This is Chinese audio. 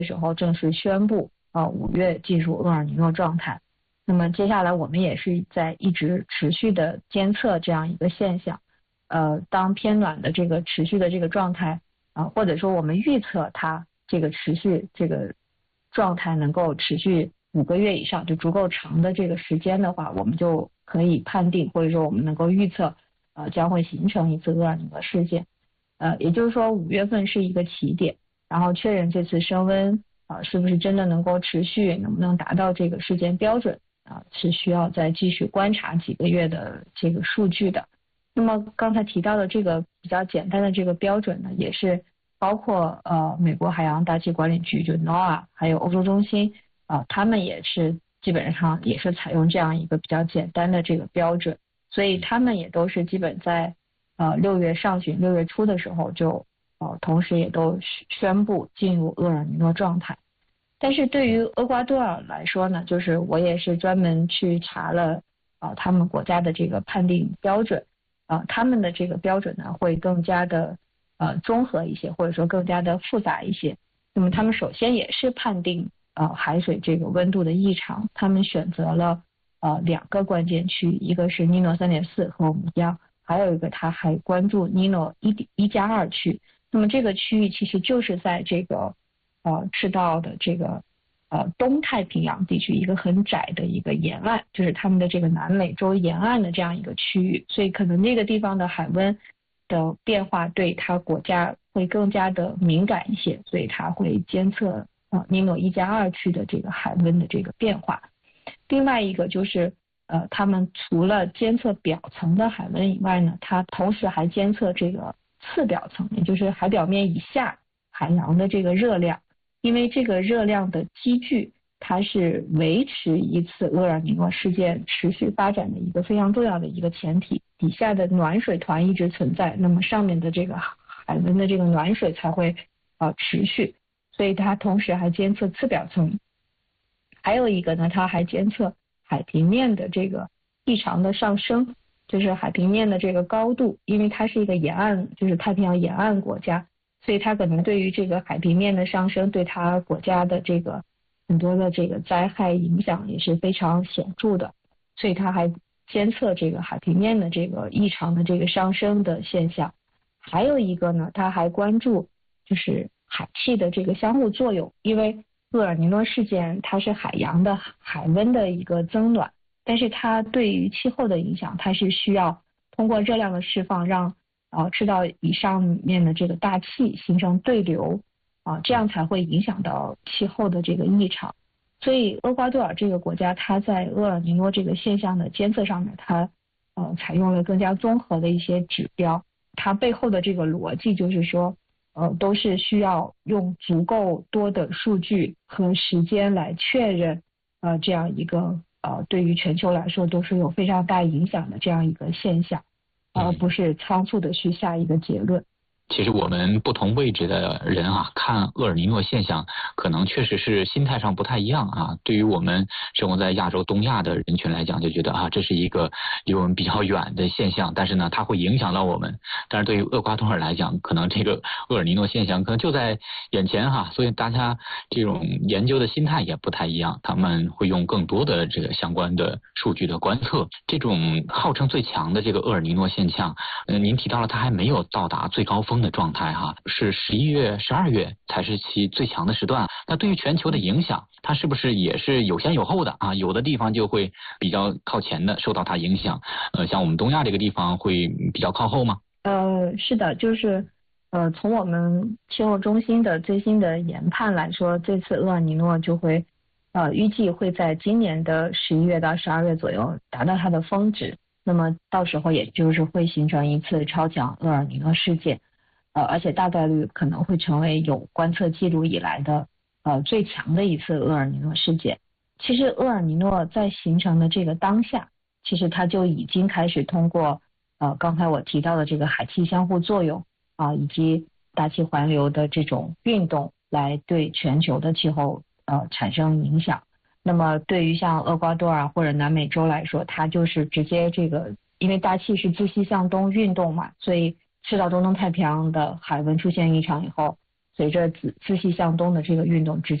的时候正式宣布5月进入厄尔尼诺状态。那么接下来我们也是在一直持续的监测这样一个现象。当偏暖的这个持续的这个状态或者说我们预测它这个持续这个状态能够持续5个月以上，就足够长的这个时间的话，我们就可以判定或者说我们能够预测将会形成一次厄尔尼诺事件。也就是说5月份是一个起点，然后确认这次升温是不是真的能够持续，能不能达到这个事件标准是需要再继续观察几个月的这个数据的。那么刚才提到的这个比较简单的这个标准呢，也是包括美国海洋大气管理局就 NOAA 还有欧洲中心他们也是基本上也是采用这样一个比较简单的这个标准，所以他们也都是基本在6月上旬6月初的时候就同时也都宣布进入厄尔尼诺状态。但是对于厄瓜多尔来说呢，就是我也是专门去查了他们国家的这个判定标准他们的这个标准呢会更加的综合一些，或者说更加的复杂一些。那么他们首先也是判定海水这个温度的异常，他们选择了2个关键区，一个是尼诺3.4和我们一样，还有一个他还关注尼诺1+2区。那么这个区域其实就是在这个赤道的这个东太平洋地区一个很窄的一个沿岸，就是他们的这个南美洲沿岸的这样一个区域，所以可能那个地方的海温的变化对它国家会更加的敏感一些，所以它会监测尼诺1+2区的这个海温的这个变化。另外一个就是他们除了监测表层的海温以外呢，它同时还监测这个次表层，也就是海表面以下海洋的这个热量。因为这个热量的积聚它是维持一次厄尔尼诺事件持续发展的一个非常重要的一个前提，底下的暖水团一直存在，那么上面的这个海温的这个暖水才会持续，所以它同时还监测次表层。还有一个呢，它还监测海平面的这个异常的上升，就是海平面的这个高度，因为它是一个沿岸，就是太平洋沿岸国家，所以它可能对于这个海平面的上升对它国家的这个很多的这个灾害影响也是非常显著的，所以它还监测这个海平面的这个异常的这个上升的现象。还有一个呢，它还关注就是海气的这个相互作用，因为厄尔尼诺事件它是海洋的海温的一个增暖，但是它对于气候的影响，它是需要通过热量的释放让赤道以上面的这个大气形成对流这样才会影响到气候的这个异常。所以厄瓜多尔这个国家它在厄尔尼诺这个现象的监测上面，它采用了更加综合的一些指标。它背后的这个逻辑就是说都是需要用足够多的数据和时间来确认这样一个对于全球来说都是有非常大影响的这样一个现象，而不是仓促的去下一个结论。 其实我们不同位置的人看厄尔尼诺现象可能确实是心态上不太一样对于我们生活在亚洲东亚的人群来讲，就觉得这是一个离我们比较远的现象，但是呢它会影响到我们。但是对于厄瓜多尔来讲，可能这个厄尔尼诺现象可能就在眼前所以大家这种研究的心态也不太一样，他们会用更多的这个相关的数据的观测。这种号称最强的这个厄尔尼诺现象您提到了它还没有到达最高峰的状态是11月12月才是其最强的时段。那对于全球的影响，它是不是也是有先有后的有的地方就会比较靠前的受到它影响像我们东亚这个地方会比较靠后吗？ 是的，就是从我们气候中心的最新的研判来说，这次厄尔尼诺就会预计会在今年的11月到12月左右达到它的峰值，那么到时候也就是会形成一次超强厄尔尼诺事件而且大概率可能会成为有观测记录以来的最强的一次厄尔尼诺事件。其实厄尔尼诺在形成的这个当下，其实它就已经开始通过刚才我提到的这个海气相互作用以及大气环流的这种运动来对全球的气候产生影响。那么对于像厄瓜多尔或者南美洲来说，它就是直接这个因为大气是自西向东运动嘛，所以赤道中东太平洋的海温出现异常以后， 随着自西向东的这个运动直